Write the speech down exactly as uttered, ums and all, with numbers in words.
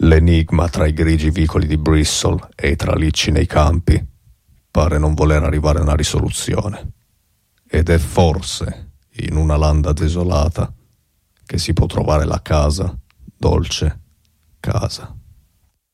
L'enigma tra i grigi vicoli di Bristol e i tralicci nei campi pare non voler arrivare a una risoluzione. Ed è forse in una landa desolata che si può trovare la casa, dolce casa.